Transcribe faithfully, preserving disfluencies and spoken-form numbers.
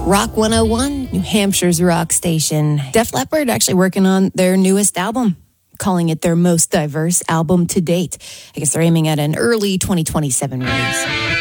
Rock one oh one, New Hampshire's rock station. Def Leppard actually working on their newest album, calling it their most diverse album to date. I guess they're aiming at an early twenty twenty-seven release.